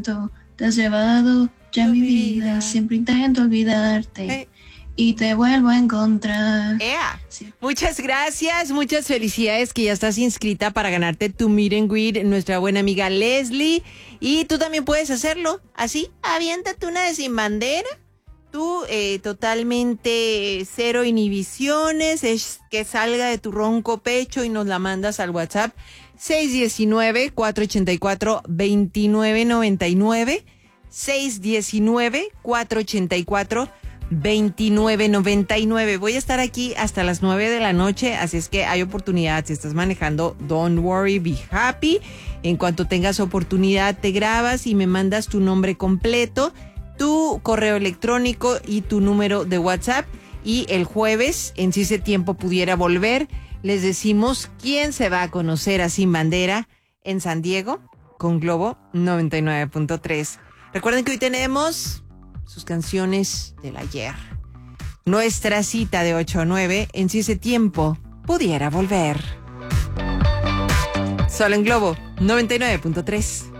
Te has llevado ya mi vida, siempre intento olvidarte y te vuelvo a encontrar. Sí. Muchas gracias, muchas felicidades que ya estás inscrita para ganarte tu Meet and Greet, nuestra buena amiga Leslie. Y tú también puedes hacerlo, así, aviéntate una de Sin Bandera. Tú totalmente cero inhibiciones, es que salga de tu ronco pecho y nos la mandas al WhatsApp 619-484-2999, 619-484-2999. Voy a estar aquí hasta las 9 de la noche, así es que hay oportunidad. Si estás manejando, don't worry, be happy. En cuanto tengas oportunidad, te grabas y me mandas tu nombre completo, tu correo electrónico y tu número de WhatsApp. Y el jueves, en Si ese tiempo pudiera volver, les decimos quién se va a conocer a Sin Bandera en San Diego con Globo 99.3. Recuerden que hoy tenemos sus canciones del ayer. Nuestra cita de 8 a 9 en Si ese tiempo pudiera volver. Solo en Globo 99.3.